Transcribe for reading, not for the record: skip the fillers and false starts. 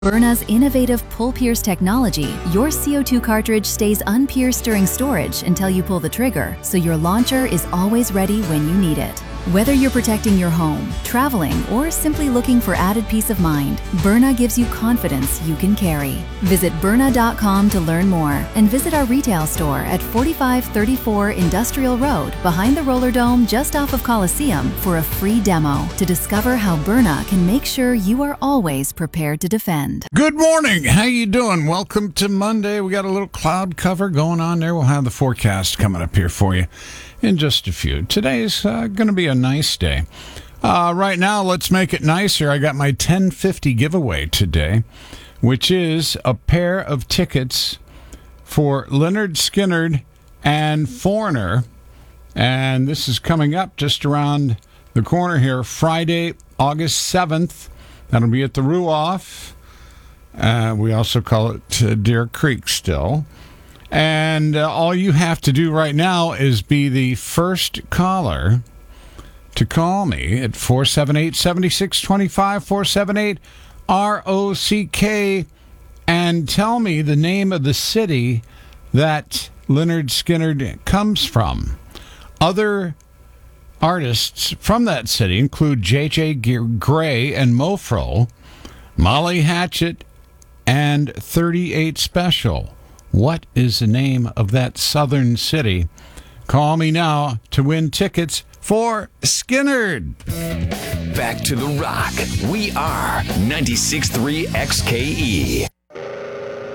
Byrna's innovative pull-pierce technology, your CO2 cartridge stays unpierced during storage until you pull the trigger, so your launcher is always ready when you need it. Whether you're protecting your home, traveling, or simply looking for added peace of mind, Byrna gives you confidence you can carry. Visit Byrna.com to learn more and visit our retail store at 4534 Industrial Road behind the Roller Dome just off of Coliseum for a free demo to discover how Byrna can make sure you are always prepared to defend. Good morning. How you doing? Welcome to Monday. We got a little cloud cover going on there. We'll have the forecast coming up here for you in just a few. Today's going to be a nice day. Right now, let's make it nicer. I got my 1050 giveaway today, which is a pair of tickets for Lynyrd Skynyrd and Foreigner. And this is coming up just around the corner here, Friday, August 7th. That'll be at the Ruoff. We also call it Deer Creek still. And all you have to do right now is be the first caller to call me at 478-7625, 478-ROCK, and tell me the name of the city that Lynyrd Skynyrd comes from. Other artists from that city include J.J. Gray and Mofro, Molly Hatchet, and 38 Special. What is the name of that southern city? Call me now to win tickets for Skynyrd. Back to the Rock. We are 96.3 XKE.